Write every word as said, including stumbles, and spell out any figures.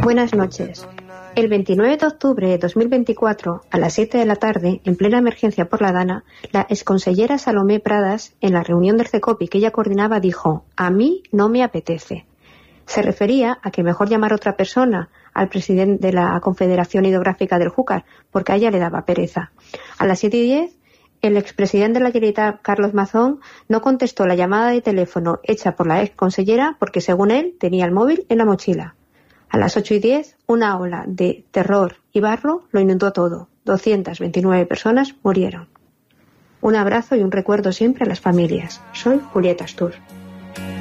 Buenas noches. El veintinueve de octubre de dos mil veinticuatro, a las siete de la tarde, en plena emergencia por la Dana, la exconsellera Salomé Pradas, en la reunión del CECOPI que ella coordinaba, dijo: a mí no me apetece. Se refería a que mejor llamar a otra persona, al presidente de la Confederación Hidrográfica del Júcar, porque a ella le daba pereza. A las siete y diez, el expresidente de la Generalitat, Carlos Mazón, no contestó la llamada de teléfono hecha por la exconsellera porque, según él, tenía el móvil en la mochila. A las ocho y diez, una ola de terror y barro lo inundó todo. doscientas veintinueve personas murieron. Un abrazo y un recuerdo siempre a las familias. Soy Julieta Astur.